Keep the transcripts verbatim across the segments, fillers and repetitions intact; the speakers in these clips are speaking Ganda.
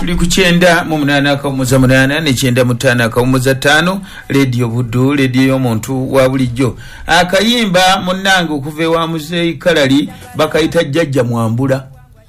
tuli ku kyenda mu munana akawumuza munana ne kyenda mutana akawumuza ttaano radio Buddu radio y'omuntu wa bulijjo akayimba munnange okuva ewa muzeeyi Kalali bakayita jjajja Mwambula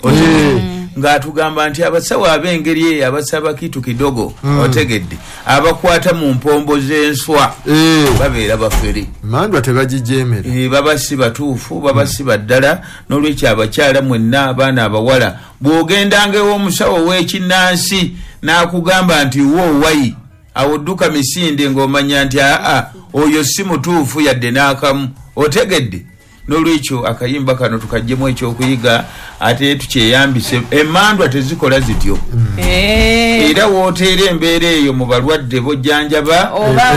ng'atugamba nti abasawo ab'engeri eyo abasaba kitu kidogo mm. otegedde abakwata mu mpombo z'enswa e. babeera bafere mandwa tebagijemera e, baba si batuufu baba si baddala n'olwekyo abakyala mwenna abaana abawala bw'ogendanga ew'omusawo w'ekinnansi n'akugamba nti wo wayi awodduka misinde ng'omanya nti aa oyo si mutuufu yadde n'akamu otegedde n'olwekyo akayimba kano tukajjemu ekyokuyiga ate tukyeyambise emandwa tezikola zityo mm. era wooteera embeera eyo mu balwadde bojjanjaba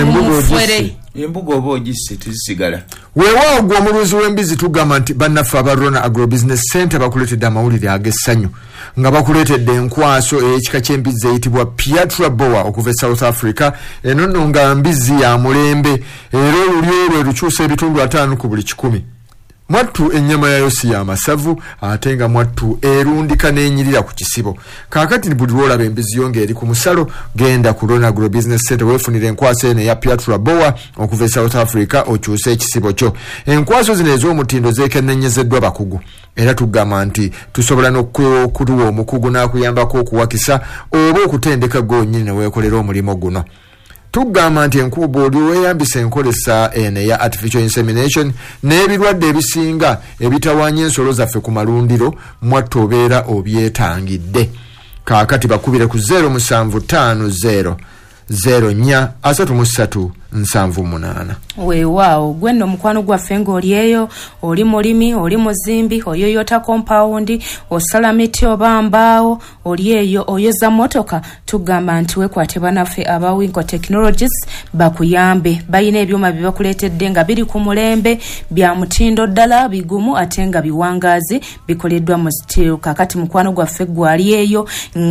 embuga oba ogisse tezisigala weewaawo gwe omuluzi w'embizi tugamba nti bannaffe abarona agrobusiness center bakuleetedde amawulire ag'essanyu nga bakuleetedde enkwaso ey'ekika ky'embizi eyitibwa Piatra Boa okuva e South Africa eno nno nga mbizi ya mulembe era olulyo lwe lukyusa ebitundu ataano ku buli kikumi mwattu ennyama yayo si ya masavu ate nga mwattu erundika n'enyirira ku kisibo kaakati ni buli lwolaba embizi yo ng'eri ku musalo genda ku Rona Agro Business Center weefunira enkwasa eno eya Piatra Boa okuva e South Africa okyuse ekisibo kyo enkwaso zino ez'omutindo zeekennenyezeddwa bakugu era tugamba nti tusobola n'okutuwa omukugu n'akuyambako okuwakisa oba okutendeka gonnyini ne weekolera omulimu guno tugamba nti enkubo oli weeyambisa enkolesa eno eya artificial insemination n'ebirwadde ebisinga ebitawaanya ensolo zaffe ku malundiro mwattu obeera obyetangidde kaakati bakubire ku zero musanvu ttaano zero zero nnya asatu mu ssatu nsanvu munaana weewaawo gwe nno mukwano gwaffe ng'oli eyo oli mulimi oli muzimbi oyoyota kompawundi osala miti oba mbaawo oli eyo oyoza motoka tugamba nti wekwate banaffe aba Winco Technologies bakuyambe bayina ebyuma bye bakuleetedde nga biri ku mulembe bya mutindo ddala bigumu ate nga biwangaazi bikoleddwa mu steel kakati mukwano gwaffe gwali eyo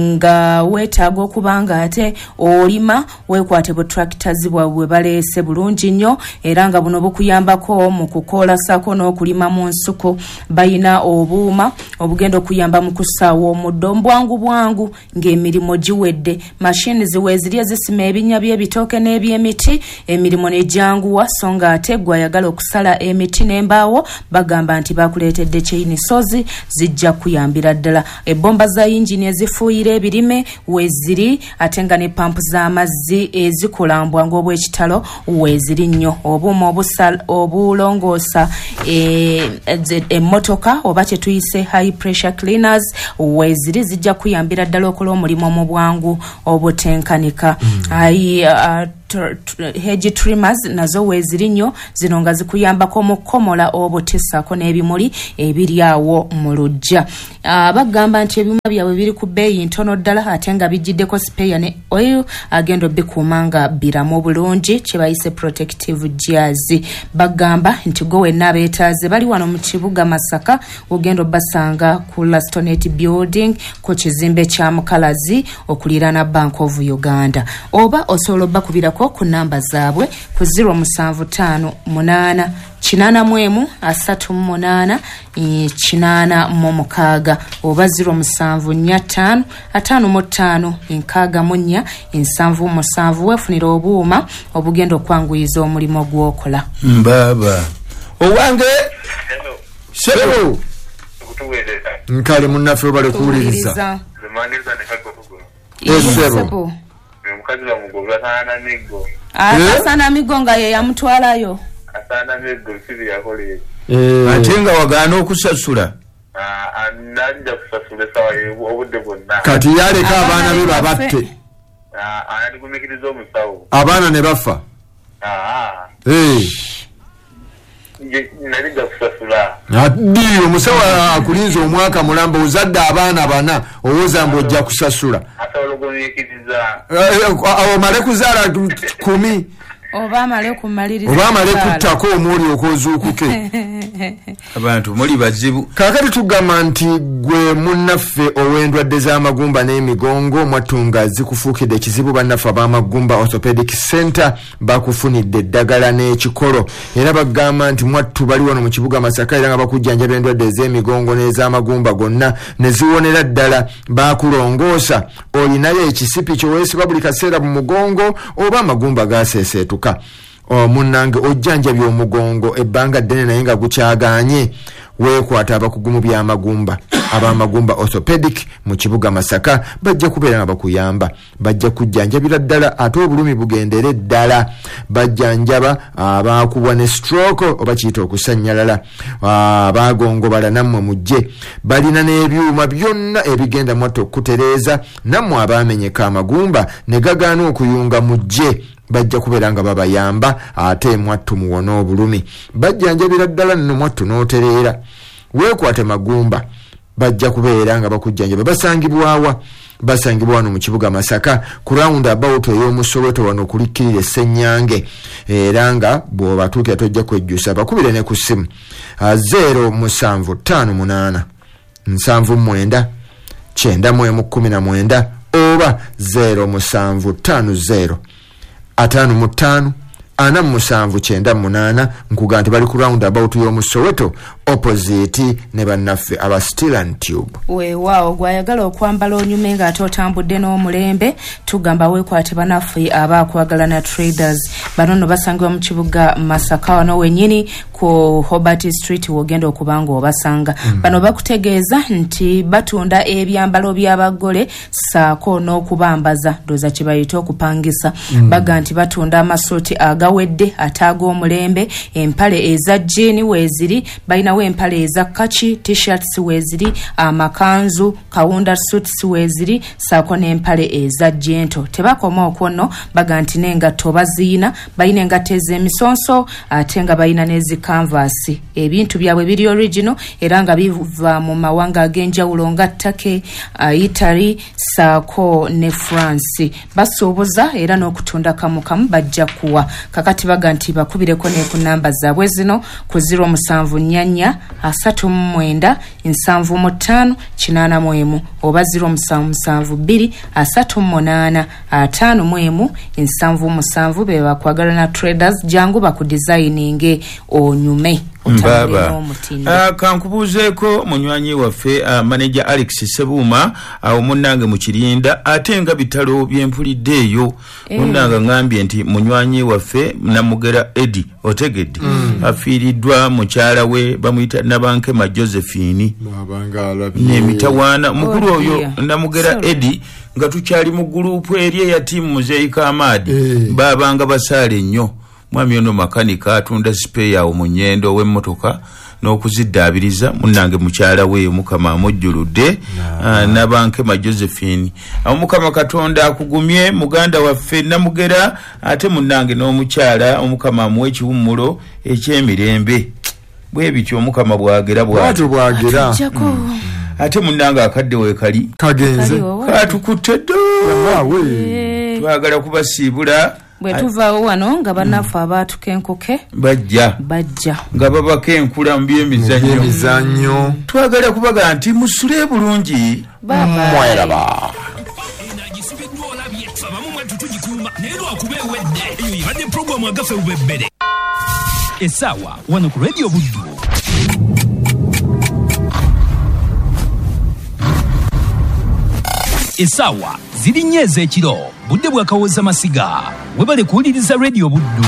nga weetaaga okuba nga ate olima wekwate bu tractors bwabwe bale ese bulungi nnyo era nga buno bukuyambako mu kukola sako n'okulima mu nsuku bayina obuuma obugenda okuyamba mu kusaawa omuddo bwangu bwangu ng'emirimu giwedde mashini ziweezirya zisima ebinya by'ebitooke n'ebyemiti emirimu n'ejjanguwa so nga ate gwayagala okusala emiti n'embaawo bagamba nti bakuleetedde chainsaws zijja kuyambira ddala ebbomba za yingini ezifuuyira ebirime weeziri ate nga ne pampu z'amazzi ezikolambwa ng'obwekitalo weeziri nnyo obuuma obulongoosa emmotoka e, oba kyetuyise high pressure cleaners weeziri zijja kuyambira ddala okola omulimu mu bwangu obutenkanika mm. ayi uh, hedge trimmers nazo weeziri nnyo zino nga zikuyambako mu kukomola obutissako n'ebimuli ebiri awo mu luggya uh, bagamba nti ebyuma byabwe biri ku bbeeyi ntono ddala ate nga bijjiddeko speya ne oil agenda obbikuuma nga biramu bulungi kye bayise protective gears bagamba nti gwe wenna abeetaaze bali wano mu kibuga Masaka ogenda obbasanga ku Lastonet building ku kizimbe kya Mukalazi okuliraana Bank of Uganda oba osobola obbakubirako ku namba zaabwe ku zero musanvu ttaano munaana kinana mwemu asatu munaana kinana mu mukaaga oba zero musanvu nnya ttaano ataano mu ttaano enkaaga mu nnya ensanvu musanvu weefunira obuuma obugenda okwanguyiza omulimu gw'okola mbaba owange sebo nkale munnaffe obale kuwuliriza esebo mukazira mugogo asana migo asana migo nga ye yamutwalayo asana migo kibi yakole eh ate nga wagaana okusasula ah ananja kusasula sawa obudde bonna kati yaleka abaana be babatte ah ayandi kumikiriza omusawo abaana ne bafa ah eh nalija kusasula addi omusawo akulinza omwaka mulamba ozadde abaana bana owoza mbo ojja kusasula awo male kuzaala kumi oba amale kumaliriza oba amale kuttako omuli okozuukuke abantu muli bazibu. Kakati tugamba nti gwe munnaffe ow'endwadde z'amagumba n'emigongo mwatunga zikufuukidde ekizibu bannaffe ab'amagumba orthopedic center bakufunidde eddagala n'ekikolo era bagamba nti mwattu bali wano mu kibuga Masaka era nga bakujjanjaba endwadde ez'emigongo n'ez'amagumba gonna ne ziwonera ddala bakulongoosa olinayo ekisipi kyoweesiba buli kaseera mu mugongo oba amagumba gaseeseetuka munnange ojjanjabya omugongo ebbanga ddene naye nga gukyagaanye weekwata abakugu mu by'amagumba ab'amagumba orthopedic mu kibuga Masaka bajja kubeera nga bakuyamba bajja kujjanjabira ddala ate obulumi bugendere ddala bajjanjaba abaakubwa ne stroke oba kiyita okusannyalala abaagongobala nammwe mujje balina n'ebyuma byonna ebigenda mwattu okutereeza nammwe abaamenyeka amagumba ne gagaana okuyunga mujje bajja kubeera nga babayamba ate mwattu muwona obulumi bajjanjabira ddala nno mwattu n'otereera weekwate magumba bajja kubeera nga bakujjanjaba basangibwawa basangibwa wano mu kibuga Masaka ku round about ey'omusoweto wano kulikkirira Ssenyange era nga bw'obatuukira tojja kwejjusa bakubire ne ku ssimu zero musanvu ttaano munaana nsanvu mwenda kyenda mu emu kkumi na mwenda oba zero musanvu ttaano zero ataano mu ttaano ana musanvu kyenda munaana nkuga nti bali ku round about y'omusoweto opposite ne bannaffe aba Steel and Tube. Weewaawo gwayagala okwambala onyume nga ate otambudde n'omulembe tugamba weekwate bannaffe abaakwagala traders bano nno basangibwa mu kibuga Masaka wano wennyini ku Hobart Street wogenda okubanga obasanga mm. bano bakutegeeza nti batunda ebyambalo by'abagole saako n'okubambaza doza kye bayita okupangisa mm. baga nti batunda amasuuti agawedde ate ag'omulembe empale eza jeani weeziri balinawo empale eza kachi t-shirts weeziri amakanzu kawunda suits weeziri saako n'empale eza jento tebakoma okwo nno baga nti n'engatto baziina balina engatto ez'emisonso ate nga balina n'ezi canvas ebintu byabwe biri original era nga biva mu mawanga ag'enjawulo nga Turkey, uh, Italy saako ne France basuubuza era n'okutunda kamu kamu bajja kuwa kakati baga nti bakubireko ne ku namba zaabwe zino ku zero musanvu nnyanya asatu mu mwenda nsanvu mu ttaano kinaana mu emu oba zero musanvu musanvu bbiri asatu mu munaana ataano mu emu nsanvu musanvu be bakwagala na traders jangu bakudesigninge onyume mbaba uh, kankubuzeeko munywanyi waffe uh, manager Alex Sebuuma awo uh, munnange mu Kirinda ate nga bitalo byempuliddeeyo eh. munnange ngambye nti munywanyi waffe Namugera Eddie otegedde mm. afiiriddwa mukyala we bamuyita Nabankema Josephine n'emitawaana mukulu oyo Namugera Eddie nga tukyali mu gurupu eri eya tiimu Muzeeyi Kamadi eh. babanga basaale nnyo mwami ono makanika atunda spare yawo mu nnyendo w'emmotoka n'okuziddaabiriza munnange mukyala we Mukama amujjuludde nah. uh, Nabankema Josephine Mukama Katonda akugumye muganda waffe Namugera ate munnange n'omukyala Omukama amuwe ekiwummulo eky'emirembe bwe bityo Omukama bwagera bwatu bwagera mm. ate munnange akadde we kali kagenze katukutte ddo twagala kubasiibula bwe tuvaawo wano nga bannaffe mm. abaatukenkuke bajja bajja nga babako enkula mu by'emizannyo twagala kubaga nti musule bulungi mweraba essaawa wano ku Radio Buddu essaawa ziri nnyo ez'ekiro budde bwakawooza masiga webale kuwuliriza Radio Buddu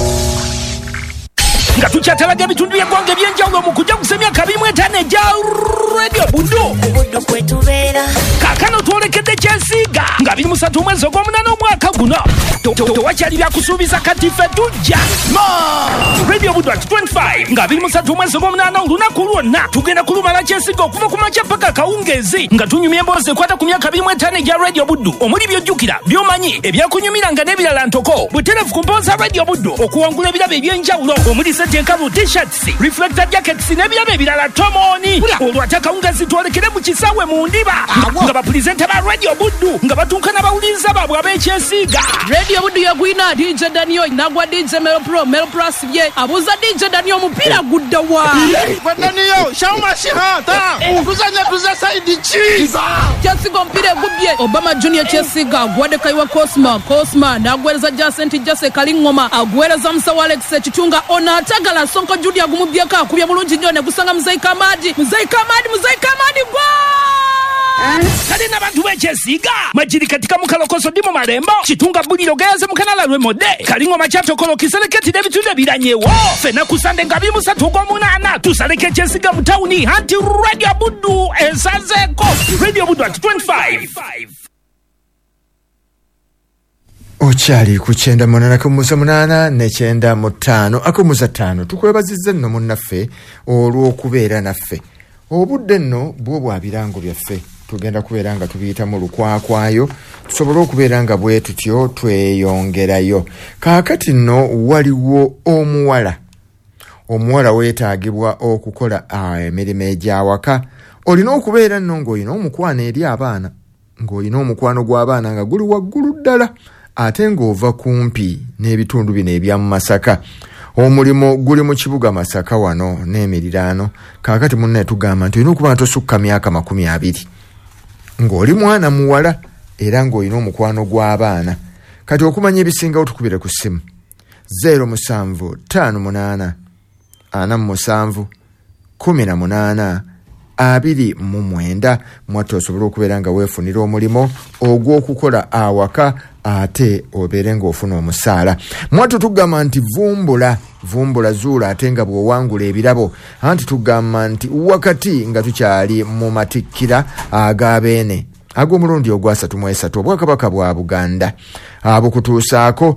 nga tukyatalaga ebitundu by'eggwanga eby'enjawulo mu kujja kusemya kabimu etaano egya Radio Buddu Buddu kwetubeera kaakano twolekedde kyensiiga nga biri musatu omwezi ogw'omunaana omwaka guno tewakyali byakusuubiza kati ffe tujja Radio Buddu at twenty-five nga biri musatu omwezi ogw'omunaana olunaku lwonna tugenda kulumala kyensiiga okuva ku makya paka kawungeezi nga tunyumya emboozi ekwata ku myaka birimu etaano egya Radio Buddu omuli byojjukira by'omanyi ebyakunyumiranga n'ebirala ntoko butereevu ku mboozi za Radio Buddu okuwangula ebirabo eby'enjawulo omuli tenkabu t-shirts reflector jackets n'ebirabo ebirala tomoni olwo ate akawungeezi twolekere mu kisaawe mu ndiba nga bapulizeenta ba Radio Buddu nga batu basitunkana bawuliza baabwe ab'ekyesiiga. Radio Buddu yagwina D J Daniel nagwa D J Melo Pro Melo Pro asibye abuza D J Daniel omupiira gudda wa. Daniel shama shihata kuzanya tuza side chi. Kyesiga omupiira gubye Obama Junior Kyesiga agwade kaiwa Cosma Cosma nagwereza Jacent Jase Kalingoma agwereza Musa Alex Chitunga ona atagala Sonko Julia gumubyeka akubya bulungi nnyo ne gusanga Muzai Kamadi Muzai Kamadi Muzai Kamadi gwa. Kali n'abantu b'ekyesiiga majiri katika mukalokoso ndi mu malembo Kitunga buliro geyeze mu kanala lw'emode Kalingoma kyatokolo kiseleketire ebitundu ebiranyewo fena kusande nga bimusatu ogw'omunaana tusaleke ekyesiiga mu tawuni anti Radio Buddu esazeeko Radio Buddu at twenty-five. Okyali ku kyenda munana kumuza munana ne kyenda mu ttaano akumuza ttaano tukwebazizza nno munnaffe olw'okubeera naffe obudde nno bwo bwa birango byaffe tugenda kubeera nga tubiyitamu lukwakwayo tusobole okubeera nga bwe tutyo tweyongerayo kaakati nno waliwo omuwala omuwala weetaagibwa okukola emirimu egy'awaka olina okubeera nno ng'olina omukwano eri abaana ng'olina omukwano gw'abaana nga guli waggulu ddala ate ng'ova kumpi n'ebitundu bino ebya mu Masaka omulimu guli mu kibuga Masaka wano n'emiriraano kaakati munne tugamba nti olina okuba tosukka myaka makumi abiri ng'oli mwana muwala era ng'olina omukwano gw'abaana kati okumanya ebisingawo tukubire ku ssimu zero musanvu ttaano munaana ana musanvu kumi na munaana abiri mu mwenda mwattu osobola okubeera nga weefunira omulimo ogw'okukola awaka ate obeere ng'ofuna omusaala mwattu tugamba nti vumbula vumbula zuula ate nga bw'owangula ebirabo anti tugamba nti wakati nga tukyali mu matikkira ag'abeene ag'omulundi ogwasatu mu esatu obwakabaka bwa Buganda abukutuusaako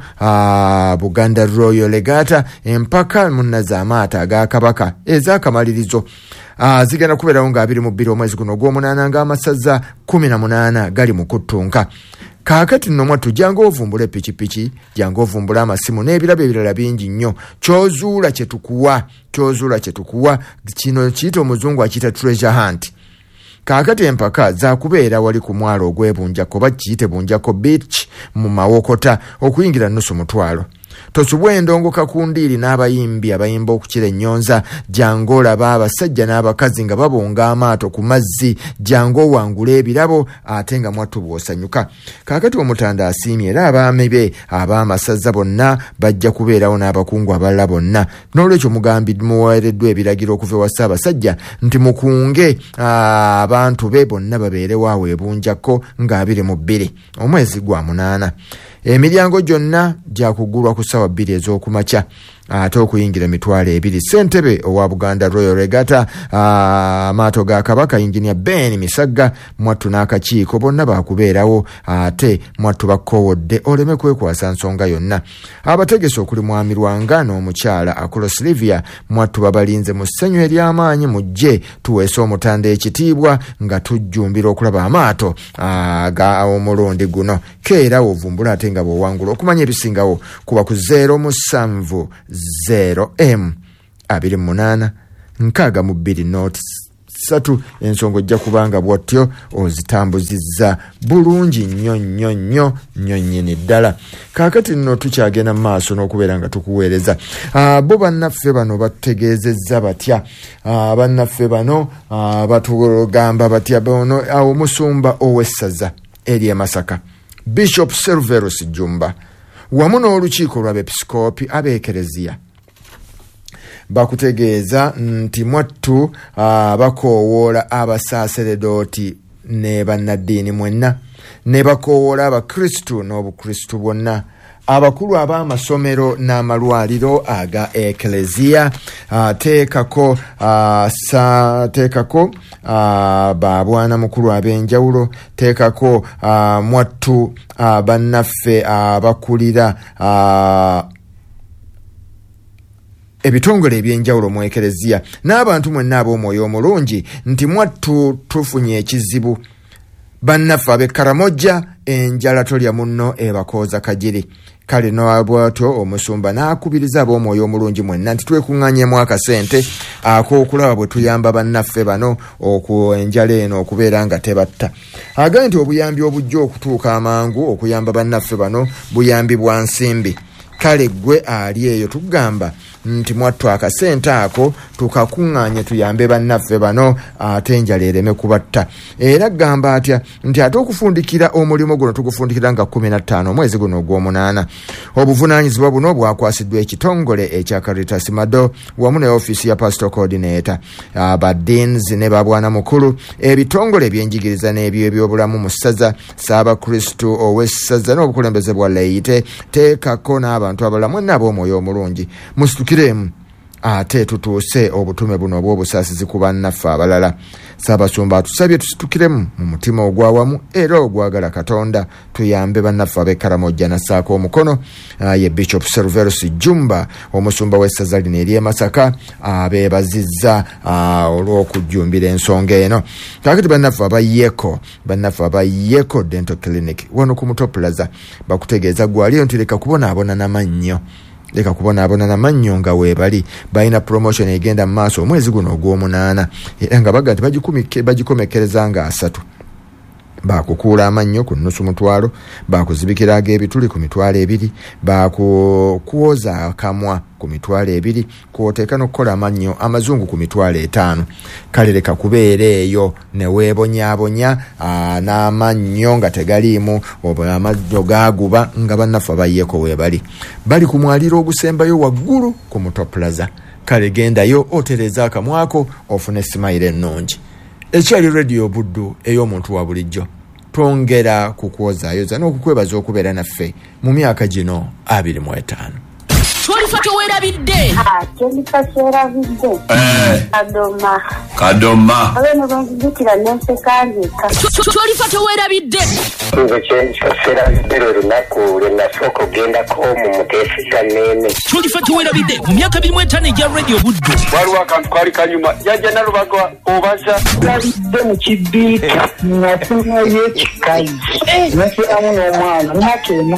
Buganda Royal Legatta empaka munnaza amaata ag'akabaka ez'akamalirizo zigenda kubeerawo nga abiri mu bbiri omwezi guno ogw'omunaana ng'amasaza kumi na munaana gali mu kuttunka kaakati nno mwattu jangu ovumbula epikipiki jangu ovumbula amasimu n'ebirabo ebirala bingi nnyo kyozuula kye tukuwa kyozuula kye tukuwa kino kiyita omuzungu akiyita treasure hunt kaakati empaka zaakubeera wali ku mwalo ogw'ebunjako bakiyite bunjako beach mu Mawokota okuyingira nusu mutwalo tosubwa endongo kakundiiri n'abayimbi abayimba okukira ennyonza jangu olaba abasajja n'abakazi nga babonga amaato ku mazzi jangu owangula ebirabo ate nga mwattu bw'osanyuka kaakati omutanda asiimye era abaami be ab'amasaza bonna bajja kubeerawo n'abakungu abalala bonna n'olwekyo mugambi muweereddwa ebiragiro okuva ewa Ssaabasajja nti mukunge abantu be bonna babeerewo awo ebunjako nga abiri mu bbiri omwezi gwa munaana emiryango gyonna gyakugulwa ku ssaawa bbiri ez'okumakya ate okuyingira emitwalo ebiri ssentebe owa Buganda Royal Regatta amaato ga Kabaka Engineer Ben Misagga mwattu n'akakiiko bonna baakubeerawo ate mwattu bakkowodde oleme kwekwasa nsonga yonna abategese okuli mwami Lwanga n'omukyala Akolo Silvia mwattu babalinze mu ssenyu ery'amaanyi mujje tuweese omutanda ekitiibwa nga tujjumbira okulaba amaato aga omulundi guno keera ovumbula ate nga bw'owangula okumanya ebisingawo kuba ku zero musanvu zero m abiri munaana nkaaga mu bbiri noti satu ensonga ojja kubanga bw'otyo ozitambuzizza bulungi nnyo nnyo nnyo nnyo nnyini ddala kaakati nno tukyagenda mu maaso n'okubeera nga tukuweereza bo bannaffe bano batutegeezezza batya bannaffe bano batugamba batya bono omusumba ow'essaza eri e Masaka Bishop Serverus Jumba wamu n'olukiiko lw'abepisikoopi ab'ekereziya bakutegeeza nti mwattu uh, bakoowoola abasaaseredooti ne bannaddiini mwenna ne bakoowoola abakristu n'obukristu bwonna abakulu ab'amasomero n'amalwaliro aga ekereziya uh, teekako uh, sa teekako uh, babwana mukulu ab'enjawulo teekako uh, mwattu uh, bannaffe abakulira uh, ebitongole ebyenjawulo mu ekereziya n'abantu mwenna ab'omwoyo omulungi nti mwattu tufunye ekizibu bannaffe ab'e Karamoja enjala tolya munno ebakooza kajiri kale nobwatyo omusumba n'akubiriza ab'omwoyo omulungi mwenna nti twekuŋŋaanyemu akasente ak'okulaba bwe tuyamba bannaffe bano okwenjala eno okubeera nga tebatta. Agambye nti obuyambi obujja okutuuka amangu okuyamba bannaffe bano buyambi bwa nsimbi. Kale gwe ali eyo tugamba nti mwattu akasente ako tukakuŋŋaanye tuyambe bannaffe bano ate enjala ereme kubatta. Era gamba atya nti ate okufundikira omulimu guno tugufundikira nga kumi na ttaano omwezi guno ogw'omunaana. Obuvunaanyizibwa buno bwakwasiddwa ekitongole ekya Caritas Mado wamu ne ofiisi ya Pastoral Coordinator, abadeans ne babwana mukulu, ebitongole ebyenjigiriza n'eby'ebyobulamu mu ssaza, Ssaabakristu ow'essaza n'obukulembeze bwa Leyite, teekako n'abantu abalala mwenna ab'omwoyo omulungi. Mustukiremu ate tutuuse obutume buno obw'obusaasizi ku bannaffe abalala. Ssaabasumba atusabye tusitukiremu mu mutima ogwawamu era ogwagala Katonda, tuyambe bannaffe ab'e Karamoja n'assaako omukono ye Bishop Serverus Jumba, omusumba w'essaza lino ery'e Masaka, abeebazizza olw'okujjumbira ensonga eno. Kaakati bannaffe abayeko bannaffe abayeko Dental Clinic wano ku Muto Plaza bakutegeeza gwaliyo nti leka kubonaabona n'amannyo leka kubonaabona n'amannyo nga weebali. Balina promotion egenda mu maaso omwezi guno ogw'omunaana era nga baga nti bagikomekereza nga asatu. Bakukuula amannyo ku nnusu mutwalo, bakuzibikira ag'ebituli ku mitwalo ebiri, bakuwoza akamwa ku mitwalo ebiri, kwoteeka n'okukola amannyo amazungu ku mitwalo etaano. Kale leka kubeera eyo ne weebonyaabonya n'amannyo nga tegaliimu oba amannyo gaaguba nga bannaffe abayeko weebali. Bali ku mwaliro ogusembayo waggulu ku Muto Plaza. Kale gendayo otereza akamwako ofune simayiro ennungi. Ekyali Radio Buddu ey'omuntu wa bulijjo. Twongera kukwozaayoza n'okukwebaza okubeera naffe mu myaka gino abiri mu etaano. Twolifa teweerabidde. Twolifa teweerabidde. Kadoma. Kadoma. Abeno banzijukira nensekandika. Twolifa teweerabidde. Nze kyenseerabidde lwe lunaku lwe nasooka ogendako mu muteeseza nene. Twolifa teweerabidde mu myaka abiri mu etaano egya Radio Buddu. Waliwo akantu kaali kanyuma jajja Nalubagwa obaza. Twalidde mu kibiika nafunayo ekikazi. Nasiramu n'omwana nakeena.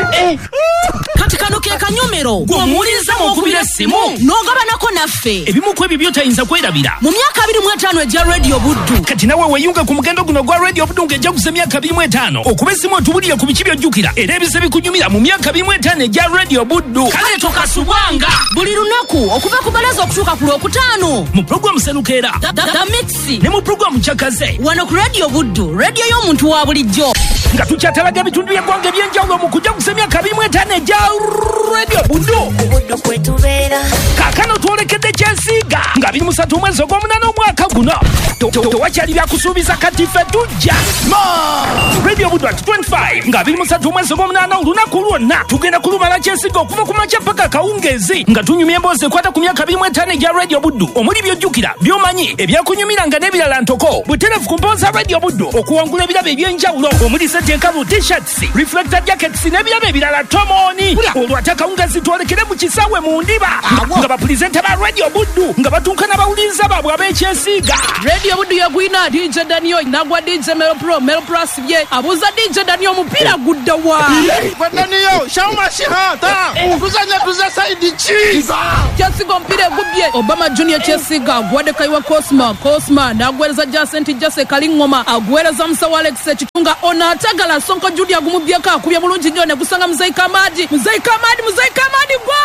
Kati kano ke kanyomero gw'omuwuliriza mu okubira essimu n'ogabanako naffe ebimu ku ebyo by'otayinza kwerabira mu myaka abiri mu etaano egya Radio Buddu. Kati nawe weeyunga ku mugendo guno gwa Radio Buddu ng'ejja kusa myaka abiri mu etaano okuba essimu otubulire ku biki by'ojjukira era ebise bikunyumira mu myaka abiri mu etaano egya Radio Buddu. Kale tokasubwanga buli lunaku okuva ku balaza okutuuka ku lwokutaano mu pulogulamu Serukeera, The Mix ne mu pulogulamu Kyakaze wano ku Radio Buddu, radio y'omuntu wa bulijjo, nga tukyatalaga ebitundu by'eggwanga eby'enjawulo mu kujja kusa myaka abiri mu etaano egya Radio Buddu. Buddu kwe tubeera. Kaakano twolekedde Kyensiiga nga abiri mu ssatu omwezi ogw'omunaana omwaka guno. Tewakyali byakusuubiza kati ffe tujja. Radio Buddu at twenty-five nga abiri mu ssatu omwezi ogw'omunaana olunaku lwonna tugenda kulumala Kyensiiga okuva ku makya paka kawungeezi nga tunyumya emboozi ekwata ku myaka abiri mu etaano egya Radio Buddu omuli by'ojjukira, by'omanyi, ebyakunyumiranga n'ebirala ntoko. Butereevu ku mpoza Radio Buddu okuwangula ebirabo eby'enjawulo omuli ssetyenkalu, t-shirts, reflector jackets n'ebirabo ebirala tomooni. Olwata kawungeezi twolekere mu kisaawe mu ndiba nga bapulizenta ba Radio Buddu nga batuuka n'abawuliriza baabwe ab'Ekyensiiga. Radio Buddu yagwina D J Daniel nagwa D J Melo Pro Melo Pro asibye abuuza D J Daniel omupiira gudda wa Daniel shauma shihata kuzanya tuza saidi chi Kyensiiga omupiira egubye Obama Junior Kyensiiga agwadde kaiwa Cosma Cosma n'agwereza Jacent Jase Kalingoma agwereza Musawo Alex Kitunga ono atagala Sonko Judy agumubyeko akubye bulungi nnyo ne gusanga Muzaika Madi Muzaika Madi Muzaika Madi gwa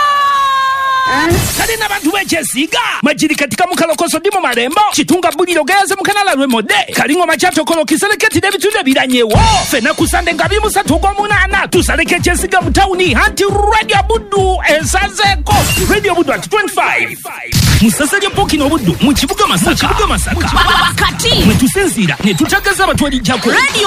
kale n'abantu b'Ekyensiiga majiri katika mukalokoso ndi mu malembo Kitunga buliro geyaze mu kanala lw'emode Kalingoma kyatokolo kisereketi n'ebitundu ebiranyewo ffenna ku Sande nga abiri mu ssatu ogw'omunaana tusaleka Ekyensiiga mu tawuni anti Radio Buddu esazeeko. Radio Buddu at twenty-five musasa lya Pokino Buddu mu kibuga Masaka kati mwe tusinziira ne tutagaza abatwalijjako. Radio